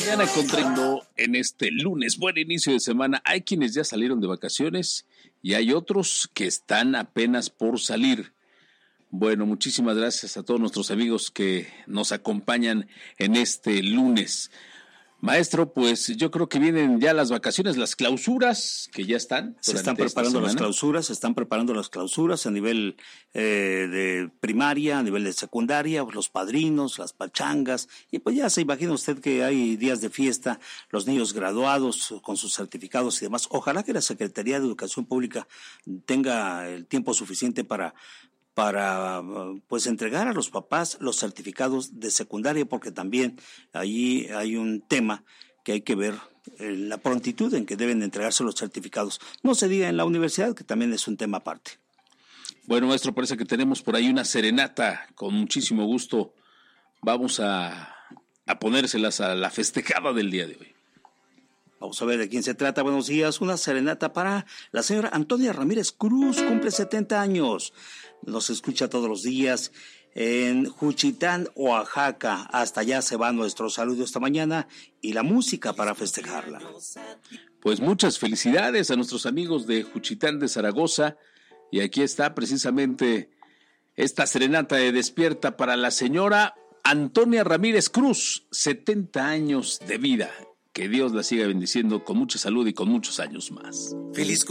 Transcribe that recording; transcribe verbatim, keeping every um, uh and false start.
mañana con Tecno en este lunes. Buen inicio de semana. Hay quienes ya salieron de vacaciones y hay otros que están apenas por salir. Bueno, muchísimas gracias a todos nuestros amigos que nos acompañan en este lunes. Maestro, pues yo creo que vienen ya las vacaciones, las clausuras que ya están. Se están preparando las clausuras, se están preparando las clausuras a nivel eh, de primaria, a nivel de secundaria, los padrinos, las pachangas, y pues ya se imagina usted que hay días de fiesta, los niños graduados con sus certificados y demás. Ojalá que la Secretaría de Educación Pública tenga el tiempo suficiente para para pues entregar a los papás los certificados de secundaria, porque también allí hay un tema que hay que ver, eh, la prontitud en que deben entregarse los certificados. No se diga en la universidad, que también es un tema aparte. Bueno, maestro, parece que tenemos por ahí una serenata, con muchísimo gusto. Vamos a, a ponérselas a la festejada del día de hoy. Vamos a ver de quién se trata. Buenos días, una serenata para la señora Antonia Ramírez Cruz, cumple setenta años. Nos escucha todos los días en Juchitán, Oaxaca. Hasta allá se va nuestro saludo esta mañana y la música para festejarla. Pues muchas felicidades a nuestros amigos de Juchitán de Zaragoza. Y aquí está precisamente esta serenata de despierta para la señora Antonia Ramírez Cruz, setenta años de vida. Que Dios la siga bendiciendo con mucha salud y con muchos años más. Feliz